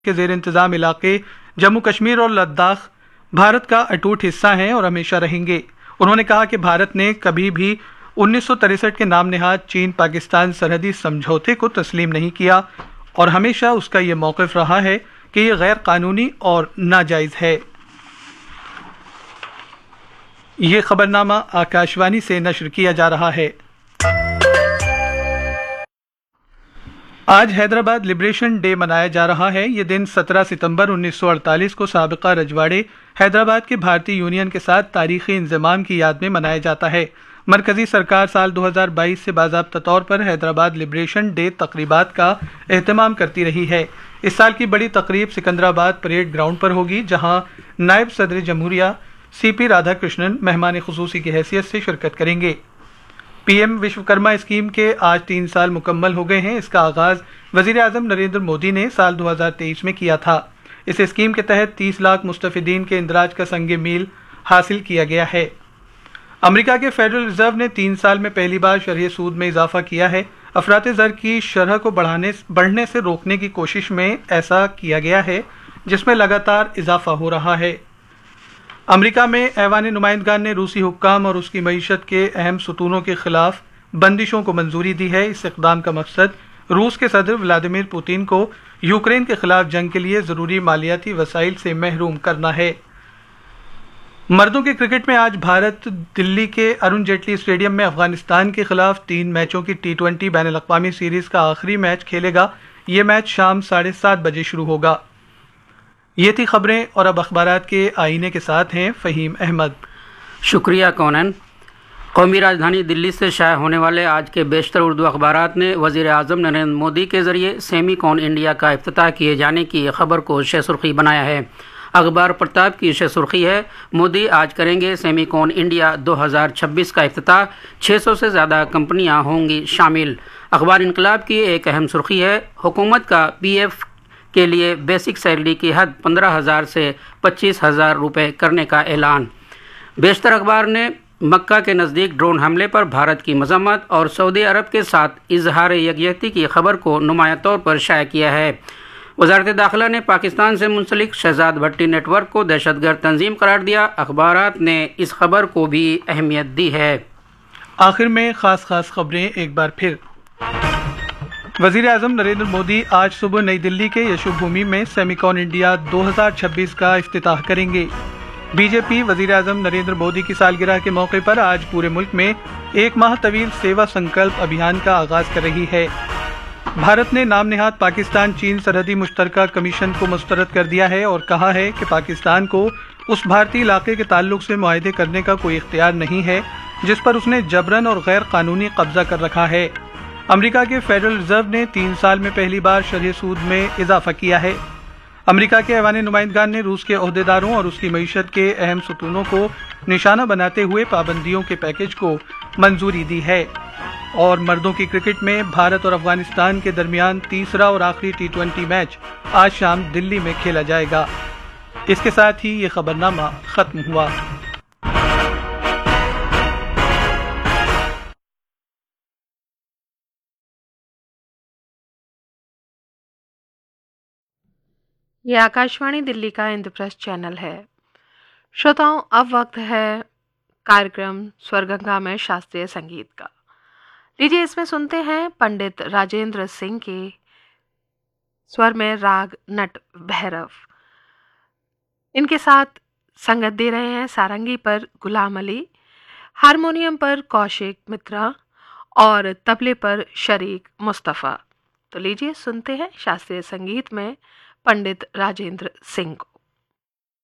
کے زیر انتظام علاقے جموں کشمیر اور لداخ بھارت کا اٹوٹ حصہ ہیں اور ہمیشہ رہیں گے۔ انہوں نے کہا کہ بھارت نے کبھی بھی 1963 کے نام نہاد چین پاکستان سرحدی سمجھوتے کو تسلیم نہیں کیا اور ہمیشہ اس کا یہ موقف رہا ہے کہ یہ غیر قانونی اور ناجائز ہے۔ یہ خبرنامہ آکاشوانی سے نشر کیا جا رہا ہے۔ آج حیدرآباد لبریشن ڈے منایا جا رہا ہے۔ یہ دن 17 ستمبر 1948 کو سابقہ رجواڑے حیدرآباد کے بھارتی یونین کے ساتھ تاریخی انضمام کی یاد میں منایا جاتا ہے۔ مرکزی سرکار سال 2022 سے باضابطہ طور پر حیدرآباد لبریشن ڈے تقریبات کا اہتمام کرتی رہی ہے۔ اس سال کی بڑی تقریب سکندرآباد پریڈ گراؤنڈ پر ہوگی، جہاں نائب صدر جمہوریہ سی پی رادھا کرشنن مہمان خصوصی کی حیثیت سے شرکت کریں گے۔ پی ایم وشوکرما اسکیم کے آج 3 سال مکمل ہو گئے ہیں۔ اس کا آغاز وزیر اعظم نریندر مودی نے سال 2023 میں کیا تھا۔ اس اسکیم کے تحت 30 لاکھ مستفیدین کے اندراج کا سنگ میل حاصل کیا گیا ہے۔ امریکہ کے فیڈرل ریزرو نے 3 سال میں پہلی بار شرح سود میں اضافہ کیا ہے۔ افراط زر کی شرح کو بڑھنے سے روکنے کی کوشش میں ایسا کیا گیا ہے، جس میں لگاتار اضافہ ہو رہا ہے۔ امریکہ میں ایوان نمائندگان نے روسی حکام اور اس کی معیشت کے اہم ستونوں کے خلاف بندشوں کو منظوری دی ہے۔ اس اقدام کا مقصد روس کے صدر ولادیمیر پوتین کو یوکرین کے خلاف جنگ کے لیے ضروری مالیاتی وسائل سے محروم کرنا ہے۔ مردوں کے کرکٹ میں آج بھارت دلی کے ارون جیٹلی اسٹیڈیم میں افغانستان کے خلاف 3 میچوں کی T20 بین الاقوامی سیریز کا آخری میچ کھیلے گا۔ یہ میچ شام 7:30 بجے شروع ہوگا۔ یہ تھی خبریں، اور اب اخبارات کے آئینے کے ساتھ ہیں فہیم احمد۔ شکریہ کونن۔ قومی راجدھانی دلی سے شائع ہونے والے آج کے بیشتر اردو اخبارات نے وزیر اعظم نریندر مودی کے ذریعے سیمی کون انڈیا کا افتتاح کیے جانے کی خبر کو شہ سرخی بنایا ہے۔ اخبار پرتاب کی شہ سرخی ہے: مودی آج کریں گے سیمی کون انڈیا 2026 کا افتتاح، 600 سے زیادہ کمپنیاں ہوں گی شامل۔ اخبار انقلاب کی ایک اہم سرخی ہے: حکومت کا پی ایف کے لیے بیسک سیلری کی حد 15,000 سے 25,000 روپے کرنے کا اعلان۔ بیشتر اخبار نے مکہ کے نزدیک ڈرون حملے پر بھارت کی مذمت اور سعودی عرب کے ساتھ اظہار یکجہتی کی خبر کو نمایاں طور پر شائع کیا ہے۔ وزارت داخلہ نے پاکستان سے منسلک شہزاد بھٹی نیٹ ورک کو دہشت گرد تنظیم قرار دیا۔ اخبارات نے اس خبر کو بھی اہمیت دی ہے۔ آخر میں خاص خبریں ایک بار پھر۔ وزیر اعظم نریندر مودی آج صبح نئی دلی کے یشو بھومی میں سیمی کون انڈیا 2026 کا افتتاح کریں گے۔ بی جے پی وزیر اعظم نریندر مودی کی سالگرہ کے موقع پر آج پورے ملک میں 1 ماہ طویل سیوا سنکلپ ابھیان کا آغاز کر رہی ہے۔ بھارت نے نام نہاد پاکستان چین سرحدی مشترکہ کمیشن کو مسترد کر دیا ہے اور کہا ہے کہ پاکستان کو اس بھارتی علاقے کے تعلق سے معاہدے کرنے کا کوئی اختیار نہیں ہے جس پر اس نے جبراً اور غیر قانونی قبضہ کر رکھا ہے۔ امریکہ کے فیڈرل ریزرو نے 3 سال میں پہلی بار شرح سود میں اضافہ کیا ہے۔ امریکہ کے ایوان نمائندگان نے روس کے عہدیداروں اور اس کی معیشت کے اہم ستونوں کو نشانہ بناتے ہوئے پابندیوں کے پیکج کو منظوری دی ہے۔ اور مردوں کی کرکٹ میں بھارت اور افغانستان کے درمیان تیسرا اور آخری T20 میچ آج شام دلی میں کھیلا جائے گا۔ اس کے ساتھ ہی یہ خبرنامہ ختم ہوا۔ یہ آکاشوانی دلی کا اندرپرستھ چینل ہے۔ شروتاؤں، اب وقت ہے کارکرم سور گنگا میں شاستریہ سنگیت کا۔ لیجیے اس میں سنتے ہیں پنڈت راجندر سنگھ کے سور میں راگ نٹ بھیرو۔ ان کے ساتھ سنگت دے رہے ہیں سارنگی پر غلام علی، ہارمونیم پر کوشک مترا اور طبلے پر شریک مصطفیٰ۔ تو لیجیے سنتے ہیں شاستریہ سنگیت میں پنڈت راجندر سنگھ کو۔